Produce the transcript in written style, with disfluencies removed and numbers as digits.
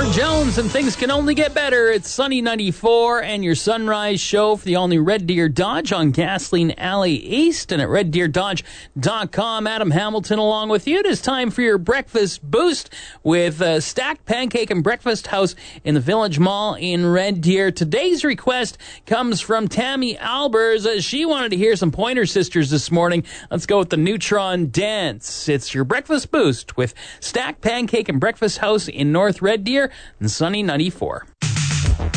Jennifer Jones, and things can only get better. It's Sunny 94 and your sunrise show for the all-new Red Deer Dodge on Gasoline Alley East and at reddeerdodge.com. Adam Hamilton along with you. It is time for your breakfast boost with Stacked Pancake and Breakfast House in the Village Mall in Red Deer. Today's request comes from Tammy Albers. She wanted to hear some Pointer Sisters this morning. Let's go with the Neutron Dance. It's your breakfast boost with Stacked Pancake and Breakfast House in North Red Deer and Sunny 94.